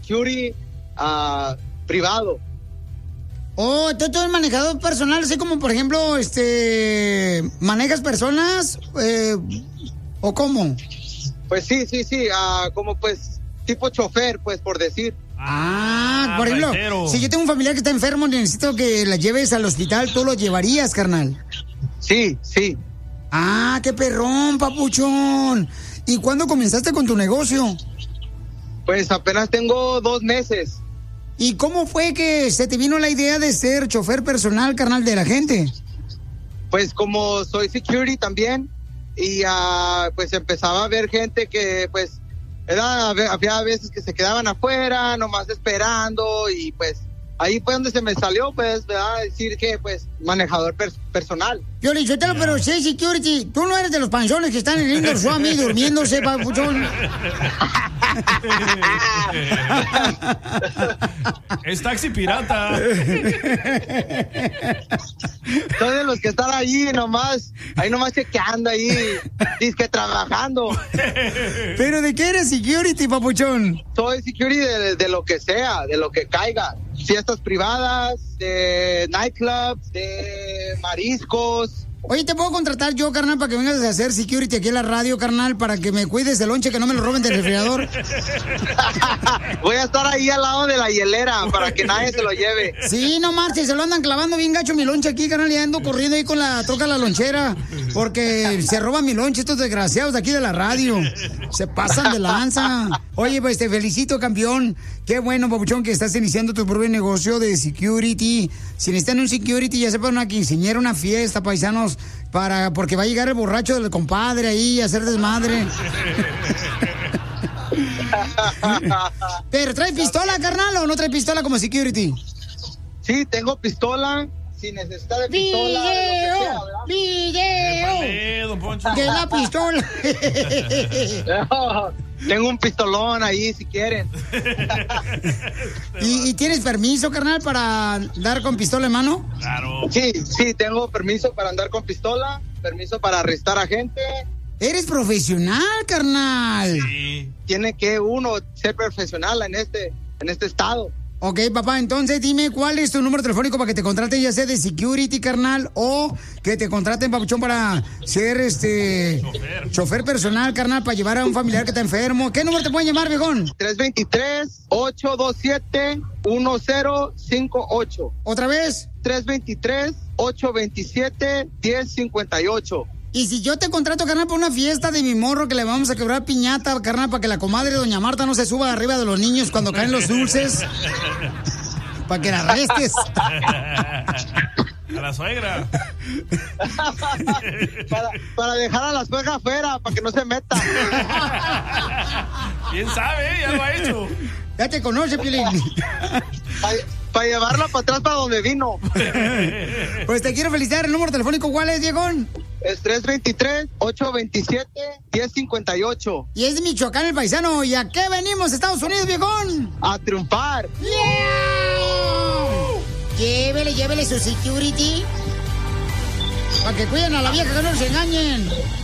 security privado. Oh, ¿tú eres manejador personal? Así como, por ejemplo, ¿manejas personas? ¿O cómo? Pues sí, como pues tipo chofer, pues por decir. Por ejemplo, raitero. Si yo tengo un familiar que está enfermo y necesito que la lleves al hospital, ¿tú lo llevarías, carnal? Sí. ¡Qué perrón, papuchón! ¿Y cuándo comenzaste con tu negocio? Pues apenas tengo 2 meses. ¿Y cómo fue que se te vino la idea de ser chofer personal, carnal, de la gente? Pues como soy security también, y pues empezaba a ver gente que pues había veces que se quedaban afuera, nomás esperando, y pues ahí fue donde se me salió, pues, ¿verdad? Decir que, pues, manejador personal. Yo le dije, pero sí, security, tú no eres de los panzones que están en el Indoor Swami durmiéndose, papuchón. Es taxi pirata. Soy de los que están ahí nomás chequeando ahí, disque trabajando. ¿Pero de qué eres security, papuchón? Soy security de lo que sea, de lo que caiga. Fiestas privadas, de nightclubs, de mariscos. Oye, ¿te puedo contratar yo, carnal, para que vengas a hacer security aquí en la radio, carnal, para que me cuides el lonche, que no me lo roben del refrigerador? Voy a estar ahí al lado de la hielera para que nadie se lo lleve. Sí, no marches, se lo andan clavando bien gacho mi lonche aquí, carnal, y ando corriendo ahí con la troca la lonchera, porque se roban mi lonche estos desgraciados de aquí de la radio. Se pasan de lanza. Oye, pues te felicito, campeón. Qué bueno, papuchón, que estás iniciando tu propio negocio de security. Si necesitan un security, ya sepan, una quinceañera, una fiesta, paisanos, porque va a llegar el borracho del compadre ahí a hacer desmadre. ¿Pero trae pistola, carnal, o no trae pistola como security? Sí, tengo pistola. Si necesita de pistola, ¡Video! Don Poncho. ¡De la pistola! Tengo un pistolón ahí si quieren. ¿Y tienes permiso, carnal, para andar con pistola en mano? Claro. Sí, tengo permiso para andar con pistola, permiso para arrestar a gente. Eres profesional, carnal. Sí. Tiene que uno ser profesional en este estado. Ok, papá, entonces dime cuál es tu número telefónico para que te contraten, ya sea de security, carnal, o que te contraten, papuchón, para ser chofer personal, carnal, para llevar a un familiar que está enfermo. ¿Qué número te pueden llamar, viejón? 323-827-1058. ¿Otra vez? 323-827-1058. Y si yo te contrato, carnal, para una fiesta de mi morro que le vamos a quebrar piñata, carnal, para que la comadre doña Marta no se suba arriba de los niños cuando caen los dulces, para que la arrestes. A la suegra. para dejar a la suegra afuera, para que no se meta. ¿Quién sabe? Ya lo ha hecho. Ya te conoce, Pilín. Para llevarla para atrás para donde vino. Pues te quiero felicitar. ¿El número telefónico cuál es, viejón? Es 323-827-1058. Y es de Michoacán, el paisano. ¿Y a qué venimos, Estados Unidos, viejón? A triunfar. ¡Yeah! Llévele su security. Para que cuiden a la vieja, que no se engañen.